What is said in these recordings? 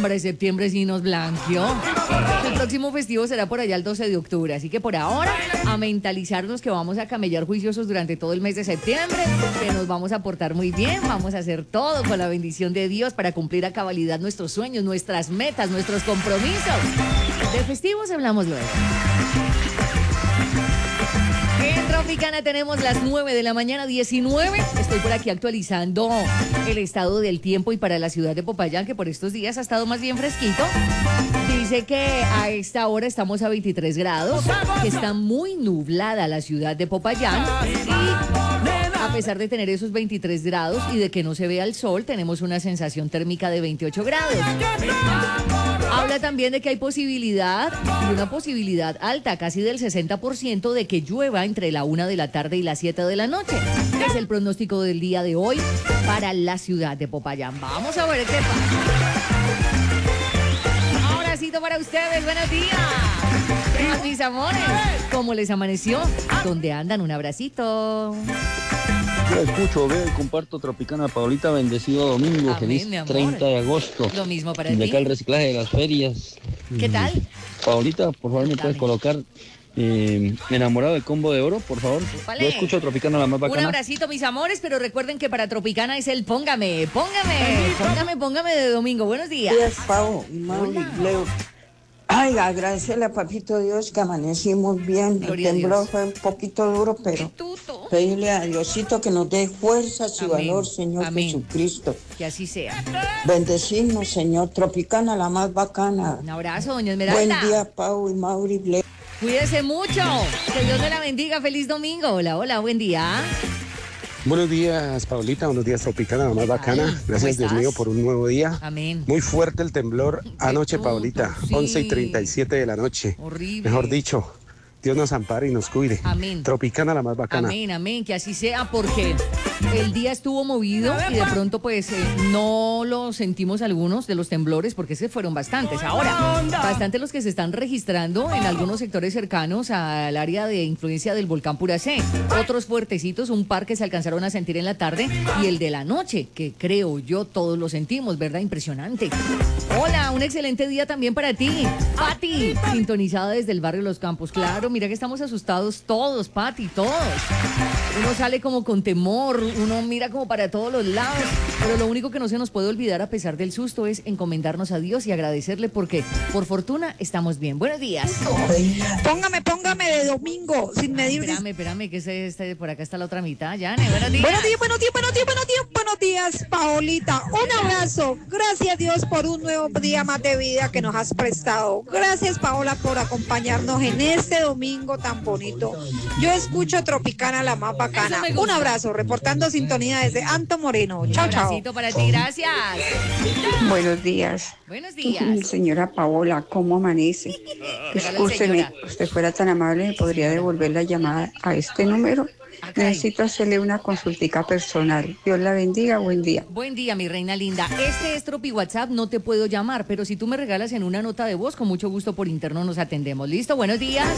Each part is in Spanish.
hombre, septiembre sí nos blanqueó. El próximo festivo será por allá el 12 de octubre, así que por ahora a mentalizarnos que vamos a camellar juiciosos durante todo el mes de septiembre, que nos vamos a portar muy bien, vamos a hacer todo con la bendición de Dios para cumplir a cabalidad nuestros sueños, nuestras metas, nuestros compromisos. De festivos hablamos luego. En Tropicana tenemos las 9 de la mañana, 19. Estoy por aquí actualizando el estado del tiempo y para la ciudad de Popayán, que por estos días ha estado más bien fresquito. Dice que a esta hora estamos a 23 grados, que está muy nublada la ciudad de Popayán y a pesar de tener esos 23 grados y de que no se vea el sol, tenemos una sensación térmica de 28 grados. Habla también de que hay posibilidad, y una posibilidad alta, casi del 60%, de que llueva entre la 1 de la tarde y las 7 de la noche. Es el pronóstico del día de hoy para la ciudad de Popayán. Vamos a ver qué pasa. Abracito para ustedes, buenos días. Mis amores, ¿cómo les amaneció? ¿Dónde andan? Un abracito. Yo escucho, veo y comparto Tropicana. Paulita, bendecido domingo. Amén, feliz mi amor. 30 de agosto. Lo mismo para de ti. acá el reciclaje de las ferias. ¿Qué tal? Paulita, por favor, ¿me puedes colocar Enamorado del Combo de Oro, por favor? Vale. Yo escucho Tropicana, la más Un bacana. abracito, mis amores, pero recuerden que para Tropicana es el póngame de domingo. Buenos días. Buenos días, Pau y Mauri, Hola. Leo. Ay, agradecerle a Papito Dios que amanecimos bien. Gloria a El temblor Dios. fue un poquito duro, pero Tuto. pedirle a Diosito que nos dé fuerzas y Amén. valor, Señor Amén. Jesucristo. Que así sea. Bendecirnos, Señor. Tropicana, la más bacana. Un abrazo, doña Esmeralda. Buen día, Pau y Mauri, Leo. Cuídese mucho. Que Dios me la bendiga. Feliz domingo. Hola, hola, buen día. Buenos días, Paulita. Buenos días, Tropicana, la más bacana. ¿cómo Gracias, Dios estás? mío, por un nuevo día. Amén. Muy fuerte el temblor anoche, tonto, Paulita. sí. 11:37 de la noche. Horrible. Mejor dicho, Dios nos ampare y nos cuide. Amén. Tropicana, la más bacana. Amén, amén, que así sea, porque el día estuvo movido y de pronto pues no lo sentimos algunos de los temblores, porque se fueron bastantes. Ahora, bastantes los que se están registrando en algunos sectores cercanos al área de influencia del volcán Puracé. Otros fuertecitos, un par que se alcanzaron a sentir en la tarde y el de la noche, que creo yo todos lo sentimos, ¿verdad? Impresionante. Hola, un excelente día también para ti, Pati, sintonizada desde el barrio Los Campos. Claro, mira que estamos asustados todos, Pati, todos. Uno sale como con temor, uno mira como para todos los lados, pero lo único que no se nos puede olvidar a pesar del susto es encomendarnos a Dios y agradecerle porque por fortuna estamos bien. Buenos días. Póngame de domingo, sin medir. Espérame, que por acá está la otra mitad, Yane. Buenos días. Buenos días, Paolita. Un abrazo. Gracias, Dios, por un nuevo día más de vida que nos has prestado. Gracias, Paola, por acompañarnos en este domingo tan bonito. Yo escucho Tropicana, la más bacana. Eso me gusta. Un abrazo, reportando sintonía desde Anto Moreno. Chao, Un chao. abracito para ti, gracias. Buenos días. Buenos días. Señora Paola, ¿cómo amanece? Escúcheme, señora. usted fuera tan amable, ¿me podría devolver la llamada a este número? caray. Necesito hacerle una consultica personal. Dios la bendiga, buen día. Buen día, mi reina linda. Este es Tropi WhatsApp, no te puedo llamar, pero si tú me regalas en una nota de voz, con mucho gusto por interno nos atendemos. ¿Listo? Buenos días.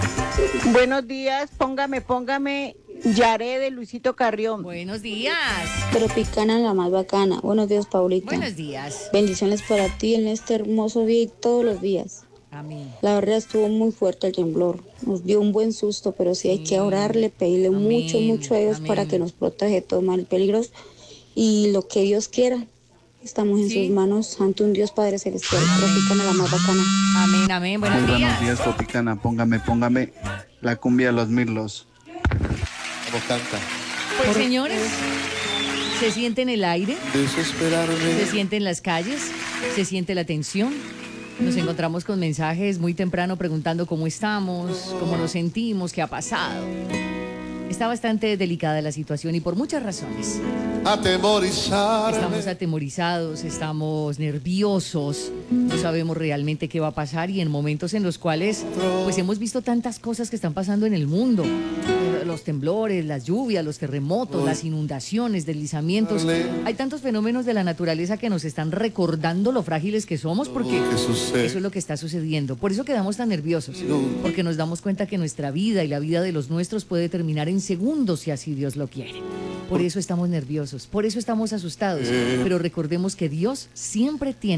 Buenos días, póngame Yaré de Luisito Carrión. Buenos días. Tropicana, la más bacana. Buenos días, Paulita. Buenos días. Bendiciones para ti en este hermoso día y todos los días. Amén. La verdad estuvo muy fuerte el temblor. Nos dio un buen susto, pero sí hay que orarle, pedirle Amén, mucho a Dios amén. para que nos proteja de todo mal y peligros. Y lo que Dios quiera, estamos en Sí. sus manos ante un Dios Padre Celestial. Tropicana, la más bacana. Amén, amén. Buenos Muy días. buenos días, Tropicana. Póngame la cumbia de los Mirlos. ¿Cómo canta? Pues señores, se siente en el aire, Desesperarme. se siente en las calles, se siente la tensión. Nos encontramos con mensajes muy temprano preguntando cómo estamos, cómo nos sentimos, qué ha pasado. Está bastante delicada la situación y por muchas razones. Estamos atemorizados, estamos nerviosos, no sabemos realmente qué va a pasar y en momentos en los cuales pues hemos visto tantas cosas que están pasando en el mundo. Los temblores, las lluvias, los terremotos, las inundaciones, deslizamientos. Hay tantos fenómenos de la naturaleza que nos están recordando lo frágiles que somos porque eso es lo que está sucediendo. Por eso quedamos tan nerviosos, porque nos damos cuenta que nuestra vida y la vida de los nuestros puede terminar en segundos si así Dios lo quiere. Por eso estamos nerviosos, por eso estamos asustados, pero recordemos que Dios siempre tiene